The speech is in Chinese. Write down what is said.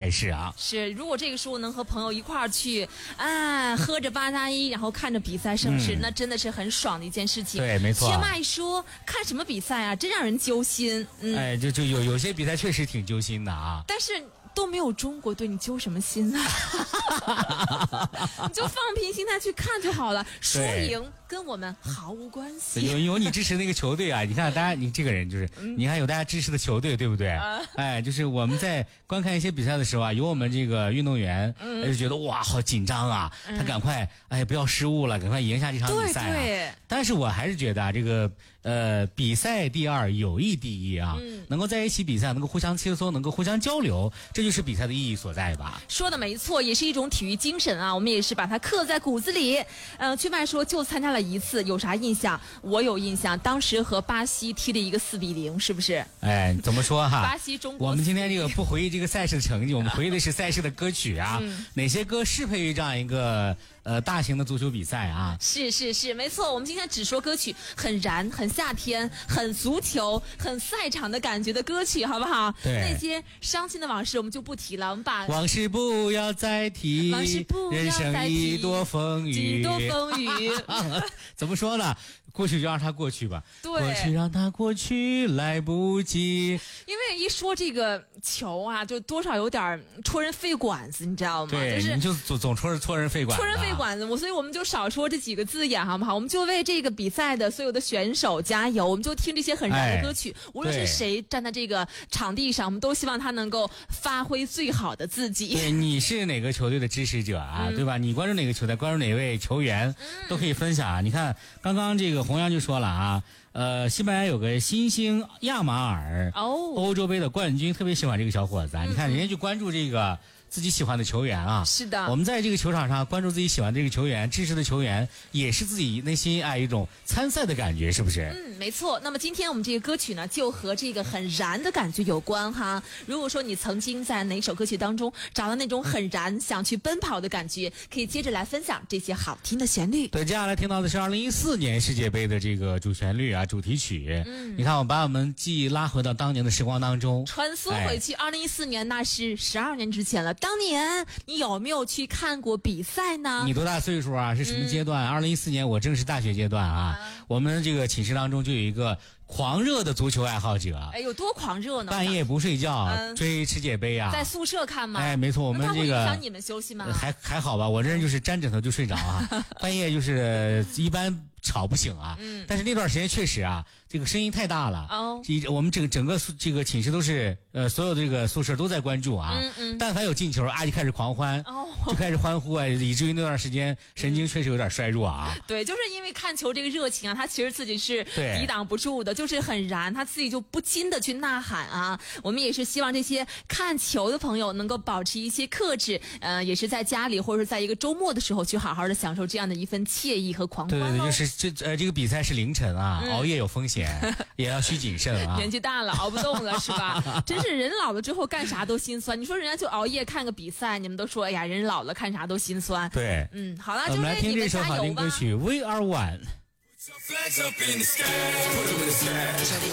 才是啊。 是，如果这个时候能和朋友一块儿去，喝着八加一，然后看着比赛盛世，那真的是很爽的一件事情。 对，没错。 且慢说，看什么比赛啊，真让人揪心。 就有些比赛确实挺揪心的啊。 但是都没有中国队，你揪什么心啊？你就放平心态去看就好了，输赢跟我们毫无关系。 有你支持那个球队啊，你看大家，你这个人就是，你看有大家支持的球队，对不对？就是我们在观看一些比赛的时候啊，有我们这个运动员，就觉得哇，好紧张啊，他赶快不要失误了，赶快赢下这场比赛啊。 对。 但是我还是觉得啊，这个比赛第二，友谊第一啊，能够在一起比赛，能够互相切磋，能够互相交流，这就是比赛的意义所在吧。 说的没错，也是一种体育精神啊，我们也是把它刻在骨子里。去麦说就参加了一次，有啥印象？我有印象，当时和巴西踢了一个4-0，是不是？ 怎么说哈？ 巴西中国。 我们今天这个不回忆这个赛事的成绩，我们回忆的是赛事的歌曲啊。哪些歌适配于这样一个大型的足球比赛啊？ 是，没错。我们今天只说歌曲，很燃，很夏天，很足球，很赛场的感觉的歌曲，好不好？ 对。 那些伤心的往事我们就不提了，我们把往事不要再提，人生一朵风雨，怎么说呢？过去就让它过去吧。 对， 过去让它过去，来不及。 因为一说这个球啊，就多少有点戳人肺管子，你知道吗？ 对， 就是你就总戳人肺管子， 戳人肺管子。所以我们就少说这几个字眼，好不好？我们就为这个比赛的所有的选手加油，我们就听这些很燃的歌曲。无论是谁站在这个场地上，我们都希望他能够发挥最好的自己。 对，你是哪个球队的支持者啊？对吧？你关注哪个球队，关注哪位球员，都可以分享啊。你看，刚刚这个弘扬就说了啊。西班牙有个新星亚马尔，欧洲杯的冠军，特别喜欢这个小伙子啊。你看人家就关注这个自己喜欢的球员啊。 是的。 我们在这个球场上关注自己喜欢的这个球员，支持的球员，也是自己内心一种参赛的感觉，是不是？ 没错。那么今天我们这个歌曲呢，就和这个很燃的感觉有关哈。如果说你曾经在哪首歌曲当中找到那种很燃想去奔跑的感觉，可以接着来分享这些好听的旋律。 对，接下来听到的是2014年世界杯的这个主旋律啊，主题曲。你看，我把我们记忆拉回到当年的时光当中， 穿梭回去。2014年那是12年之前了。当年你有没有去看过比赛呢？ 你多大岁数啊？是什么阶段？2014年我正是大学阶段啊。我们这个寝室当中就有一个狂热的足球爱好者。 有多狂热呢？ 半夜不睡觉，追世界杯啊。 在宿舍看吗？ 没错，我们这个影响你们休息吗？ 还好吧，我这人就是沾枕头就睡着啊。半夜就是一般吵不醒啊。但是那段时间确实啊，这个声音太大了。我们整个这个寝室都是所有的这个宿舍都在关注啊。但凡有进球就开始狂欢，就开始欢呼啊，以至于那段时间神经确实有点衰弱啊。 对，就是因为看球这个热情啊，他其实自己是抵挡不住的，就是很燃，他自己就不禁的去呐喊啊。我们也是希望这些看球的朋友能够保持一些克制，也是在家里或者是在一个周末的时候去好好的享受这样的一份惬意和狂欢。 对，就是这个比赛是凌晨啊，熬夜有风险，也要需谨慎啊。 年纪大了熬不动了是吧？真是人老了之后干啥都心酸。你说人家就熬夜看个比赛，你们都说哎呀人老了看啥都心酸。 对， 好了， 我们来听这首好听歌曲《We Are One》。